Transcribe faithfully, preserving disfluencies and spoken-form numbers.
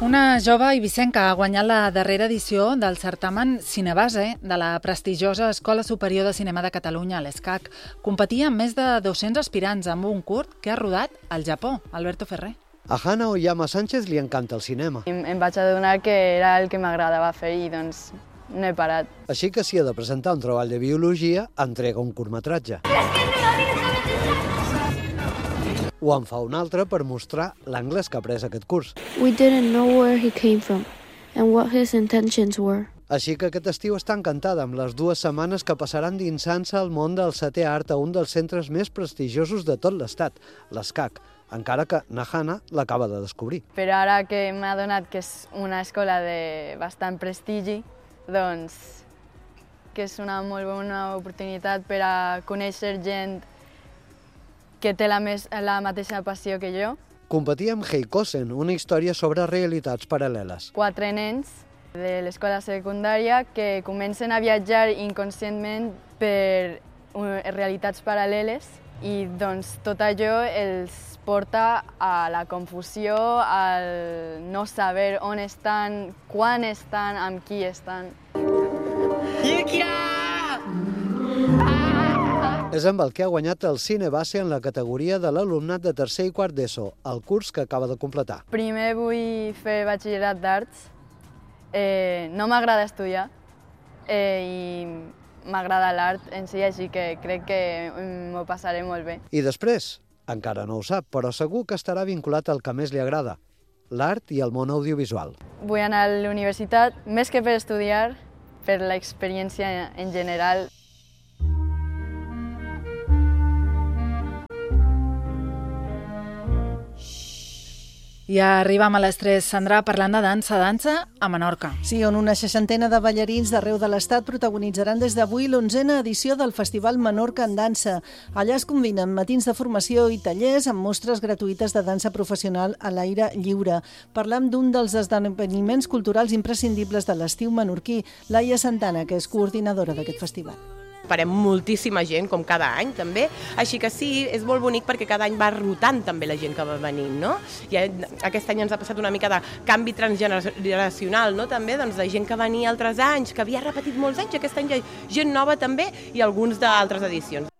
Una jove eivissenca ha guanyat la darrera edició del certamen Cinebase de la prestigiosa Escola Superior de Cinema de Catalunya, l'ESCAC. Competia amb més de dos-cents aspirants amb un curt que ha rodat al Japó. Alberto Ferrer. A Hana Oyama Sánchez li encanta el cinema. Em, em vaig adonar que era el que m'agradava fer i doncs no he parat. Així que si ha de presentar un treball de biologia, entrega un curtmetratge. O en fa un altre per mostrar l'anglès que ha après aquest curs. We didn't know where he came from and what his intentions were. Així que aquest estiu està encantada amb les dues setmanes que passaran dinsant-se al món del setè art a un dels centres més prestigiosos de tot l'estat, l'ESCAC, encara que Nahana l'acaba de descobrir. Però ara que m'ha donat que és una escola de bastant prestigi, doncs que és una molt bona oportunitat per a conèixer gent que té la, més, la mateixa passió que jo. Competia amb Heikosen, una història sobre realitats paral·leles. Quatre nens de l'escola secundària que comencen a viatjar inconscientment per realitats paral·leles i doncs tot allò els porta a la confusió, al no saber on estan, quan estan, amb qui estan. És amb el que ha guanyat el Cinebase en la categoria de l'alumnat de tercer i quart d'ESO, el curs que acaba de completar. Primer vull fer batxillerat d'arts. Eh, no m'agrada estudiar eh, i m'agrada l'art en si, així que crec que m'ho passaré molt bé. I després? Encara no ho sap, però segur que estarà vinculat al que més li agrada, l'art i el món audiovisual. Vull anar a la universitat, més que per estudiar, per l'experiència en general. I arribem a les tres, Sandra, parlant de dansa, dansa a Menorca. Sí, on una seixantena de ballarins d'arreu de l'Estat protagonitzaran des d'avui l'onzena edició del Festival Menorca en Dansa. Allà es combinen matins de formació i tallers amb mostres gratuïtes de dansa professional a l'aire lliure. Parlam d'un dels esdeveniments culturals imprescindibles de l'estiu menorquí, Laia Santana, que és coordinadora d'aquest festival. Esperem moltíssima gent, com cada any també, així que sí, és molt bonic perquè cada any va rotant també la gent que va venint, no? I aquest any ens ha passat una mica de canvi transgeneracional, no? També, doncs, de gent que venia altres anys, que havia repetit molts anys, aquest any hi ha gent nova també i alguns d'altres edicions.